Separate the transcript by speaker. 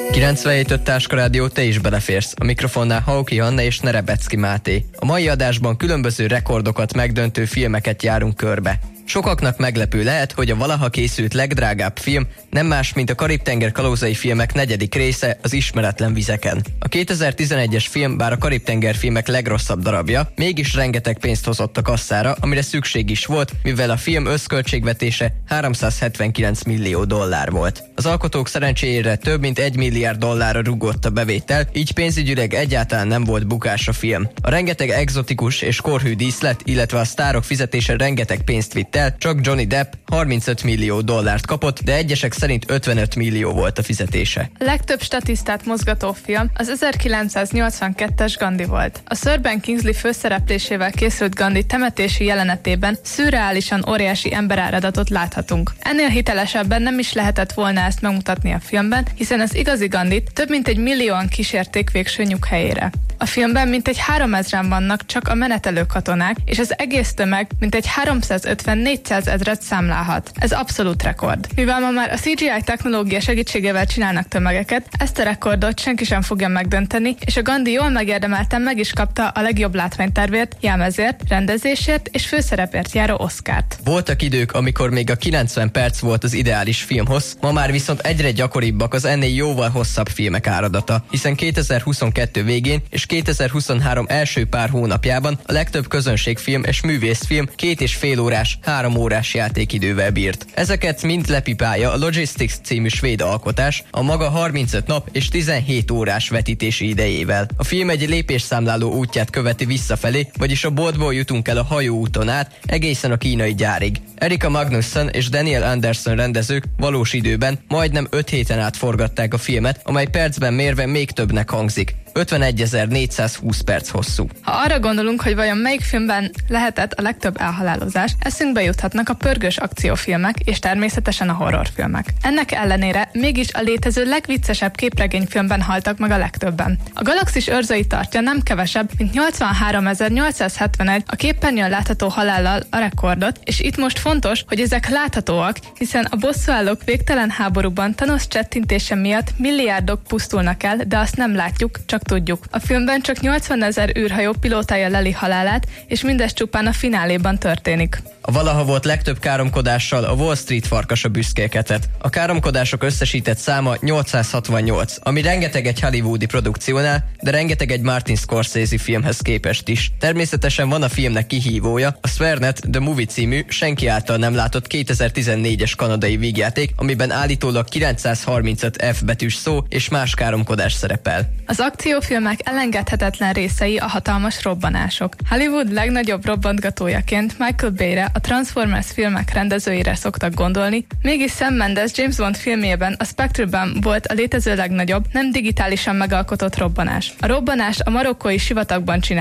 Speaker 1: 97.5 Táskarádió, te is beleférsz. A mikrofonnál Hauki Anna és Nerebecki Máté. A mai adásban különböző rekordokat megdöntő filmeket járunk körbe. Sokaknak meglepő lehet, hogy a valaha készült legdrágább film nem más, mint a Karib-tenger kalózai filmek 4. része, az Ismeretlen vizeken. A 2011-es film bár a Karib-tenger filmek legrosszabb darabja, mégis rengeteg pénzt hozott a kasszára, amire szükség is volt, mivel a film összköltségvetése $379 millió volt. Az alkotók szerencsére több mint $1 milliárd rúgott a bevétel, így pénzügyileg egyáltalán nem volt bukás a film. A rengeteg egzotikus és korhű díszlet, illetve a sztárok fizetése rengeteg pénzt vitt el, csak Johnny Depp $35 millió kapott, de egyesek szerint 55 millió volt a fizetése.
Speaker 2: A legtöbb statisztát mozgató film az 1982-es Gandhi volt. A Sir Ben Kingsley főszereplésével készült Gandhi temetési jelenetében szürreálisan óriási emberáradatot láthatunk. Ennél hitelesebben nem is lehetett volna ezt megmutatni a filmben, hiszen az igazi Gandhit több mint 1 millióan kísérték végső nyughelyére. A filmben mintegy 3000-en vannak csak a menetelő katonák, és az egész tömeg mintegy 350-400 ezret számlálhat. Ez abszolút rekord. Mivel ma már a CGI technológia segítségével csinálnak tömegeket, ezt a rekordot senki sem fogja megdönteni, és a Gandhi jól megérdemelten meg is kapta a legjobb látványtervért, jelmezért, rendezésért és főszerepért járó Oscart.
Speaker 1: Voltak idők, amikor még a 90 perc volt az ideális filmhossz, ma már viszont egyre gyakoribbak az ennél jóval hosszabb filmek áradata, hiszen 2022 végén és 2023 első pár hónapjában a legtöbb közönségfilm és művészfilm 2,5 órás, 3 órás játékidővel bírt. Ezeket mind lepipálja a Logistics című svéd alkotás a maga 35 nap és 17 órás vetítési idejével. A film egy lépésszámláló útját követi visszafelé, vagyis a boltból jutunk el a hajóúton át egészen a kínai gyárig. Erika Magnusson és Daniel Anderson rendezők valós időben majdnem 5 héten át forgatták a filmet, amely percben mérve még többnek hangzik. 51.420 perc hosszú.
Speaker 2: Ha arra gondolunk, hogy vajon melyik filmben lehetett a legtöbb elhalálozás, eszünkbe juthatnak a pörgős akciófilmek és természetesen a horrorfilmek. Ennek ellenére mégis a létező legviccesebb képregényfilmben haltak meg a legtöbben. A Galaxis őrzői tartja nem kevesebb, mint 83.871 a képernyőn látható halállal a rekordot, és itt most fontos, hogy ezek láthatóak, hiszen a bosszúállók végtelen háborúban Thanos csettintése miatt milliárdok pusztulnak el, de azt nem látjuk, csak tudjuk. A filmben csak 80.000 űrhajó pilótája leli halálát, és mindez csupán a fináléban történik.
Speaker 1: A valaha volt legtöbb káromkodással a Wall Street farkasa büszkélkedett. A káromkodások összesített száma 868, ami rengeteg egy hollywoodi produkciónál, de rengeteg egy Martin Scorsese filmhez képest is. Természetesen van a filmnek kihívója, a Swearnet The Movie című, senki által nem látott 2014-es kanadai vígjáték, amiben állítólag 935 F betűs szó és más káromkodás szerepel.
Speaker 2: Az akciófilmek elengedhetetlen részei a hatalmas robbanások. Hollywood legnagyobb robbantgatójaként Michael Bay-re, a Transformers filmek rendezőjére szoktak gondolni, mégis Sam Mendes James Bond filmjében, a Spectre-ben volt a létező legnagyobb, nem digitálisan megalkotott robbanás. A robbanást a marokkói sivatagban csinálták.